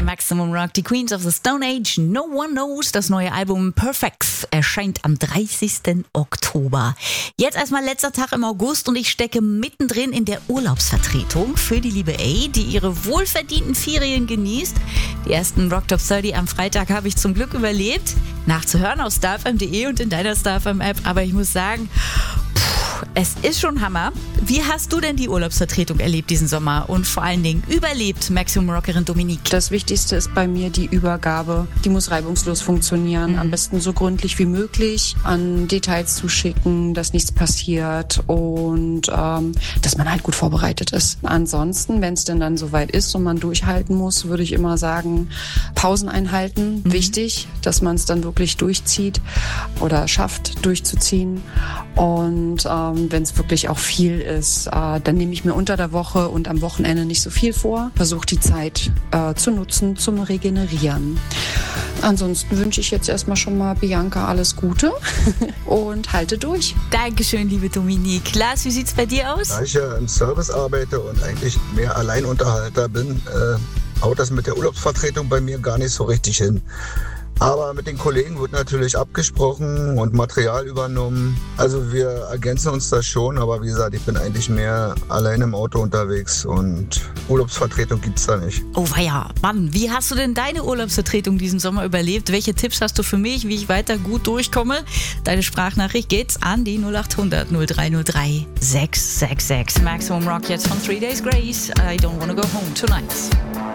Maximum Rock, die Queens of the Stone Age, No One Knows. Das neue Album Perfects erscheint am 30. Oktober. Jetzt erstmal letzter Tag im August und ich stecke mittendrin in der Urlaubsvertretung für die liebe A, die ihre wohlverdienten Ferien genießt. Die ersten Rock Top 30 am Freitag habe ich zum Glück überlebt. Nachzuhören auf starfm.de und in deiner StarFM-App. Aber ich muss sagen, es ist schon Hammer. Wie hast du denn die Urlaubsvertretung erlebt diesen Sommer und vor allen Dingen überlebt, Maximum Rockerin Dominique? Das Wichtigste ist bei mir die Übergabe. Die muss reibungslos funktionieren. Am besten so gründlich wie möglich an Details zuschicken, dass nichts passiert und dass man halt gut vorbereitet ist. Ansonsten, wenn es denn dann soweit ist und man durchhalten muss, würde ich immer sagen, Pausen einhalten. Wichtig, dass man es dann wirklich durchzieht oder schafft durchzuziehen. Und wenn es wirklich auch viel ist, dann nehme ich mir unter der Woche und am Wochenende nicht so viel vor. Versuche die Zeit zu nutzen zum Regenerieren. Ansonsten wünsche ich jetzt erstmal schon mal Bianca alles Gute und halte durch. Dankeschön, liebe Dominique. Lars, wie sieht's bei dir aus? Da ich ja im Service arbeite und eigentlich mehr Alleinunterhalter bin, haut das mit der Urlaubsvertretung bei mir gar nicht so richtig hin. Aber mit den Kollegen wird natürlich abgesprochen und Material übernommen. Also wir ergänzen uns das schon, aber wie gesagt, ich bin eigentlich mehr allein im Auto unterwegs und Urlaubsvertretung gibt's da nicht. Oh weia, Mann, wie hast du denn deine Urlaubsvertretung diesen Sommer überlebt? Welche Tipps hast du für mich, wie ich weiter gut durchkomme? Deine Sprachnachricht geht's an die 0800 0303 666. Maximum Rock jetzt von 3 Days Grace. I don't wanna go home tonight.